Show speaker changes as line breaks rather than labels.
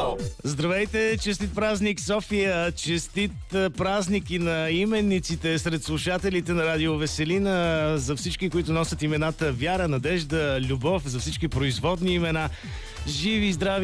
Шоу!
Здравейте, честит празник, София! Честит празник и на именниците сред слушателите на Радио Веселина, за всички, които носят имената Вяра, Надежда, Любов, за всички производни имена. Живи, здрави